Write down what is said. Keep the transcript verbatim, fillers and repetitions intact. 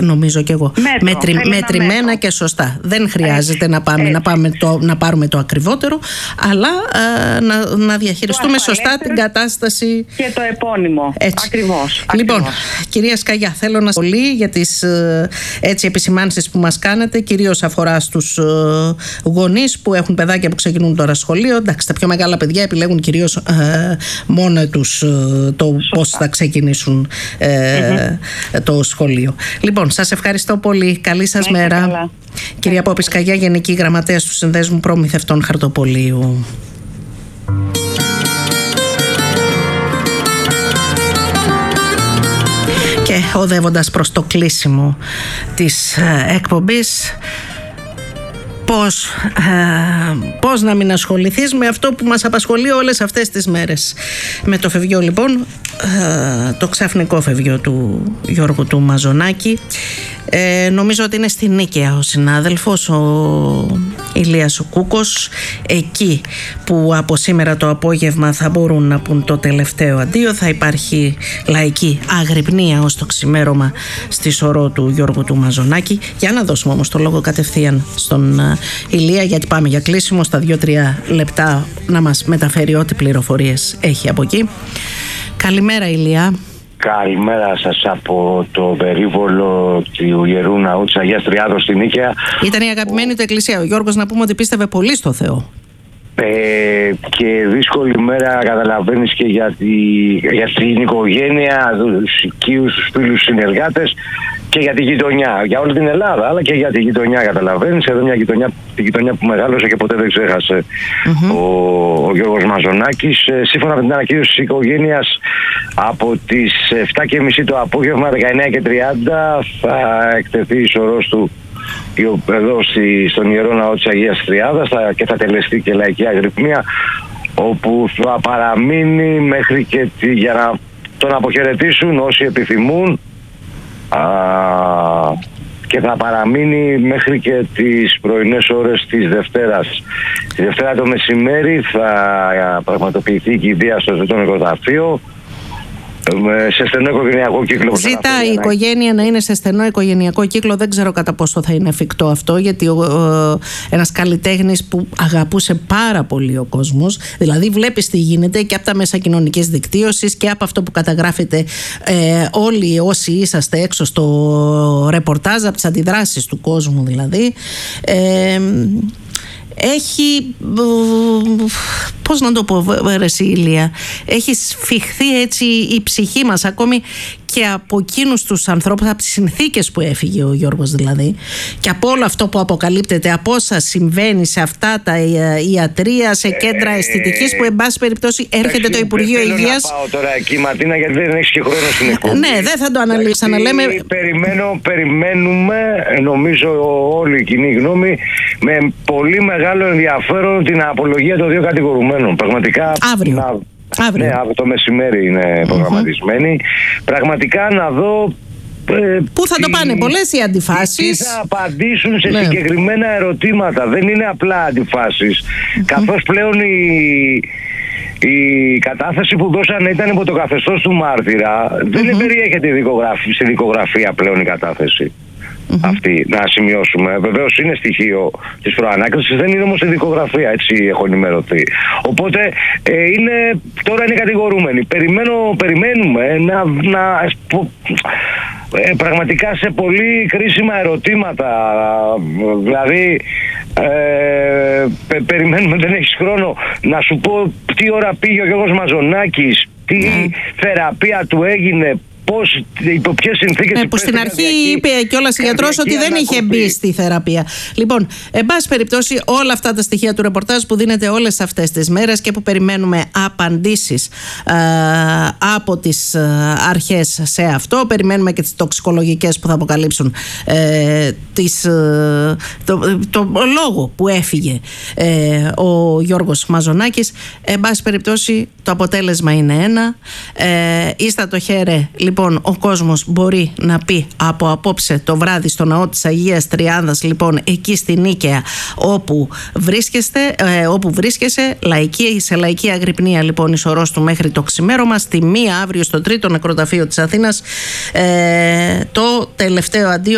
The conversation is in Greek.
νομίζω κι εγώ. Μέτρο, Μετρη, μετρημένα μέτρο. Και σωστά. Δεν χρειάζεται να, πάμε, να, πάμε το, να πάρουμε το ακριβότερο, αλλά α, να, να διαχειριστούμε σωστά την κατάσταση. Και το επώνυμο. Έτσι. Ακριβώς. Λοιπόν, ακριβώς. κυρία Σκαγιά, θέλω να σας πολύ για τις έτσι, επισημάνσεις που μας κάνετε, κυρίως αφορά στους γονείς που έχουν παιδάκια που ξεκινούν τώρα σχολείο. Εντάξει, τα πιο μεγάλα παιδιά επιλέγουν κυρίως ε, μόνο τους ε, το πώς θα ξεκινήσουν ε, mm-hmm. το σχολείο. Λοιπόν, σας ευχαριστώ πολύ. Καλή σας ναι, μέρα. Καλά. Κυρία Πόπη Σκαγιά, Γενική Γραμματέας του Συνδέσμου Προμηθευτών Χαρτοπολίου. Και οδεύοντας προς το κλείσιμο της ε, εκπομπής, Πώς, ε, πώς να μην ασχοληθείς με αυτό που μας απασχολεί όλες αυτές τις μέρες. Με το φευγιό λοιπόν, ε, το ξαφνικό φευγιό του Γιώργου του Μαζονάκη. Ε, νομίζω ότι είναι στη Νίκαια ο συνάδελφος, ο Ηλίας ο Κούκος, εκεί που από σήμερα το απόγευμα θα μπορούν να πουν το τελευταίο αντίο. Θα υπάρχει λαϊκή αγρυπνία ως το ξημέρωμα στη σωρό του Γιώργου του Μαζονάκη. Για να δώσουμε όμως το λόγο κατευθείαν στον Ηλία, γιατί πάμε για κλείσιμο, στα δύο-τρία λεπτά να μας μεταφέρει ό,τι πληροφορίες έχει από εκεί. Καλημέρα Ηλία. Καλημέρα σας από το περίβολο του Ιερού Ναού της Αγίας Τριάδος στη Νίκαια. Ήταν η αγαπημένη του εκκλησία. Ο Γιώργος, να πούμε ότι πίστευε πολύ στο Θεό. Ε, και δύσκολη μέρα, καταλαβαίνεις, και για, τη, για την οικογένεια, τους οικείους, τους φίλους, συνεργάτες και για τη γειτονιά, για όλη την Ελλάδα, αλλά και για τη γειτονιά, καταλαβαίνεις. Εδώ μια γειτονιά, τη γειτονιά που μεγάλωσε και ποτέ δεν ξέχασε mm-hmm. ο, ο Γιώργος Μαζονάκης. Ε, σύμφωνα με την ανακοίνωση της οικογένειας, από τις εφτά και μισή το απόγευμα, δεκαεννιά και τριάντα, θα εκτεθεί η σωρός του εδώ στη, στον Ιερό Ναό της Αγίας Τριάδας θα, και θα τελεστεί και λαϊκή αγρυπνία, όπου θα παραμείνει μέχρι και τη, για να τον αποχαιρετήσουν όσοι επιθυμούν, α, και θα παραμείνει μέχρι και τις πρωινές ώρες της Δευτέρας. Τη Δευτέρα το μεσημέρι θα πραγματοποιηθεί η κηδεία στο Τρίτο Νεκροταφείο, σε στενό οικογενειακό κύκλο. Ζητά η οικογένεια να είναι σε στενό οικογενειακό κύκλο. Δεν ξέρω κατά πόσο θα είναι εφικτό αυτό, γιατί ο, ο, ένας καλλιτέχνης που αγαπούσε πάρα πολύ ο κόσμος, δηλαδή βλέπεις τι γίνεται και από τα μέσα κοινωνικής δικτύωσης και από αυτό που καταγράφετε ε, όλοι όσοι είσαστε έξω στο ρεπορτάζ, από τις αντιδράσεις του κόσμου δηλαδή. Ε, έχει, πώς να το πω ρε Ηλία, έχει σφιχθεί έτσι η ψυχή μας, ακόμη και από εκείνους τους ανθρώπους, από τις συνθήκες που έφυγε ο Γιώργος δηλαδή, και από όλο αυτό που αποκαλύπτεται, από όσα συμβαίνει σε αυτά τα ιατρία, σε κέντρα αισθητικής, που εν πάση περιπτώσει έρχεται το Υπουργείο δεν Υγείας. Δεν πάω τώρα εκεί, Ματίνα, γιατί δεν έχεις και χρόνο στην εκπομπή. Ναι, δεν θα το αναλύσω. Λέμε... Περιμένω, περιμένουμε, νομίζω όλη η κοινή γνώμη, με πολύ μεγάλο ενδιαφέρον την απολογία των δύο κατηγορουμένων. Πραγματικά. Αύριο. Να... Αύριο. Ναι, το μεσημέρι είναι προγραμματισμένη. Mm-hmm. Πραγματικά να δω ε, πού θα τι, το πάνε, πολλές οι αντιφάσεις. Τι θα απαντήσουν σε ναι. συγκεκριμένα ερωτήματα. Δεν είναι απλά αντιφάσεις. Mm-hmm. Καθώς πλέον η, η κατάθεση που δώσανε ήταν υπό το καθεστώς του μάρτυρα, mm-hmm. δεν περιέχεται στη δικογραφία πλέον η κατάθεση. Mm-hmm. Αυτή, να σημειώσουμε. Βεβαίως είναι στοιχείο της προανάκρισης, δεν είναι όμως η δικογραφία, έτσι έχω ενημερωθεί. Οπότε ε, είναι, τώρα είναι κατηγορούμενοι. Περιμένω, περιμένουμε να, να ε, πραγματικά σε πολύ κρίσιμα ερωτήματα. Δηλαδή ε, πε, περιμένουμε, δεν έχεις χρόνο να σου πω τι ώρα πήγε ο Γιώργος Μαζονάκης, τι mm. θεραπεία του έγινε, πώς, υπό ποιες συνθήκες. Ναι, που στην αρχή είπε κιόλας ο γιατρός ότι δεν είχε μπει στη θεραπεία. Λοιπόν, εν πάση περιπτώσει, όλα αυτά τα στοιχεία του ρεπορτάζ που δίνεται όλες αυτές τις μέρες και που περιμένουμε απαντήσεις ε, από τις αρχές σε αυτό, περιμένουμε και τις τοξικολογικές που θα αποκαλύψουν ε, τις, ε, το, το, το λόγο που έφυγε ε, ο Γιώργος Μαζονάκης. Εν πάση περιπτώσει, το αποτέλεσμα είναι ένα. Ε, ίστα το χέρε, λοιπόν, ο κόσμος μπορεί να πει από απόψε το βράδυ στο ναό της Αγίας Τριάδας, λοιπόν, εκεί στη Νίκαια όπου βρίσκεστε, ε, όπου βρίσκεσαι, λαϊκή, σε λαϊκή αγρυπνία, λοιπόν, η σωρός του μέχρι το ξημέρωμα. Στη μία αύριο στο Τρίτο Νεκροταφείο της Αθήνας, ε, το τελευταίο αντίο